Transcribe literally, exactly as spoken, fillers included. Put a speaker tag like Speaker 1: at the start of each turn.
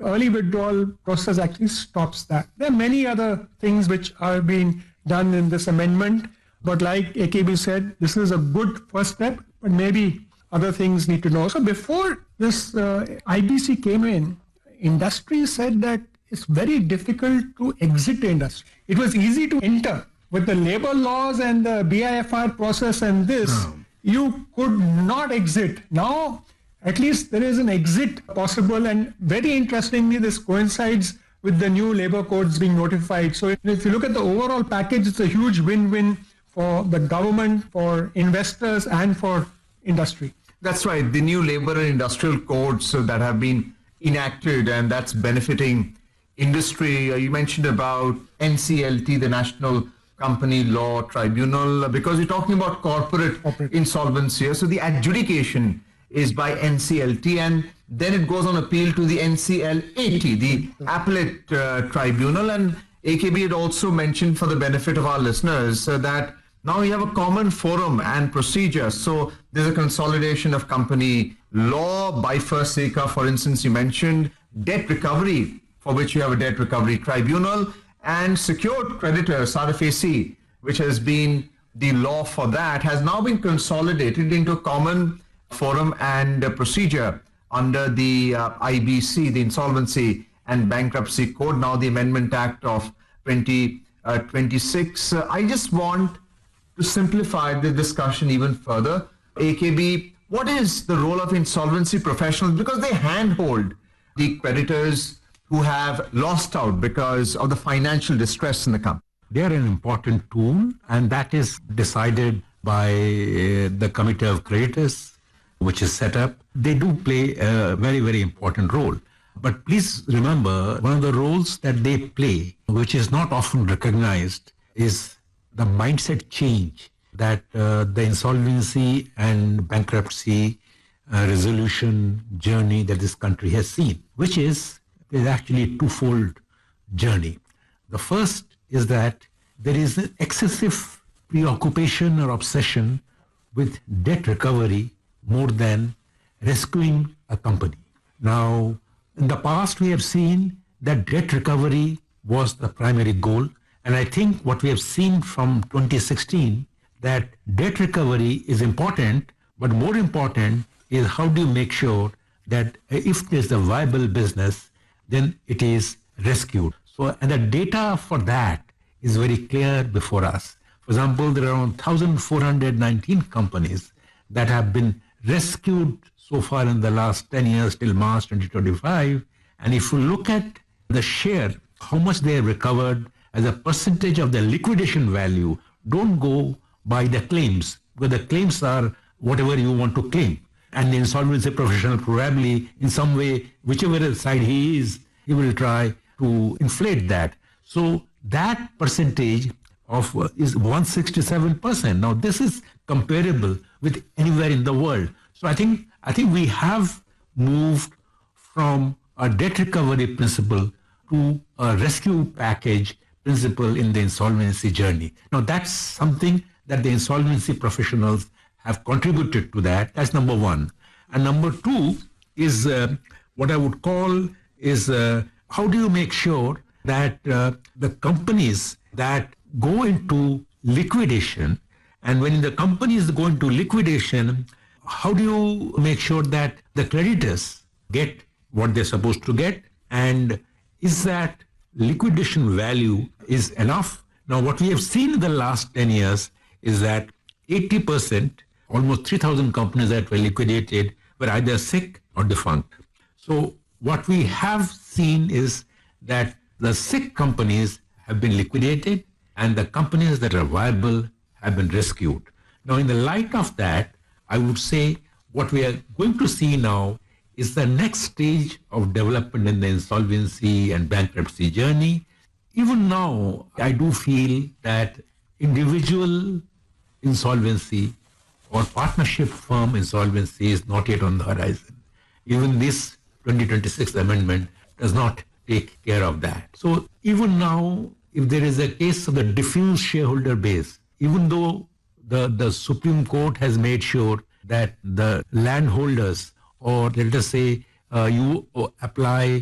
Speaker 1: early withdrawal process actually stops that. There are many other things which are being done in this amendment, but like A K B said, this is a good first step, but maybe other things need to know. So before this uh, I B C came in, industry said that it's very difficult to exit the industry. It was easy to enter. With the labor laws and the B I F R process and this, no. you could not exit. Now, at least there is an exit possible, and very interestingly, this coincides with the new labor codes being notified. So if you look at the overall package, it's a huge win-win for the government, for investors, and for industry.
Speaker 2: That's right. The new labor and industrial codes that have been enacted, and that's benefiting industry. You mentioned about N C L T, the National Company Law Tribunal, because we're talking about corporate, corporate. insolvency. So the adjudication is by N C L T, and then it goes on appeal to the N C L A T, the Appellate uh, Tribunal. And A K B had also mentioned, for the benefit of our listeners, uh, that now we have a common forum and procedure. So there's a consolidation of company law. Bifurc SECA, for instance, you mentioned debt recovery, for which you have a debt recovery tribunal, and secured creditor, S A R F A C, which has been the law for that, has now been consolidated into a common forum and uh, procedure under the uh, I B C, the Insolvency and Bankruptcy Code, now the Amendment Act of twenty twenty-six. Uh, I just want to simplify the discussion even further. A K B, what is the role of insolvency professionals? Because they handhold the creditors who have lost out because of the financial distress in the company.
Speaker 3: They are an important tool, and that is decided by uh, the Committee of Creditors, which is set up. They do play a very, very important role. But please remember, one of the roles that they play, which is not often recognized, is the mindset change that uh, the insolvency and bankruptcy uh, resolution journey that this country has seen, which is is actually a twofold journey. The first is that there is an excessive preoccupation or obsession with debt recovery more than rescuing a company. Now, in the past, we have seen that debt recovery was the primary goal. And I think what we have seen from twenty sixteen, that debt recovery is important, but more important is how do you make sure that if there's a viable business, then it is rescued. So, and the data for that is very clear before us. For example, there are around one thousand four hundred nineteen companies that have been rescued so far in the last ten years till March twenty twenty-five. And if you look at the share, how much they have recovered as a percentage of the liquidation value, don't go by the claims, because the claims are whatever you want to claim. And the insolvency professional probably in some way, whichever side he is, he will try to inflate that. So that percentage of uh, is one hundred sixty-seven percent. Now this is comparable with anywhere in the world. So I think I think we have moved from a debt recovery principle to a rescue package principle in the insolvency journey. Now that's something that the insolvency professionals have contributed to that. That's number one. And number two is uh, what I would call is uh, how do you make sure that uh, the companies that go into liquidation, and when the companies go into liquidation, how do you make sure that the creditors get what they're supposed to get? And is that liquidation value is enough? Now, what we have seen in the last ten years is that eighty percent, almost three thousand companies that were liquidated were either sick or defunct. So what we have seen is that the sick companies have been liquidated and the companies that are viable have been rescued. Now, in the light of that, I would say what we are going to see now is the next stage of development in the insolvency and bankruptcy journey. Even now, I do feel that individual insolvency or partnership firm insolvency is not yet on the horizon. Even this twenty twenty-six amendment does not take care of that. So even now, if there is a case of the diffuse shareholder base, even though the, the Supreme Court has made sure that the landholders, or let us say uh, you apply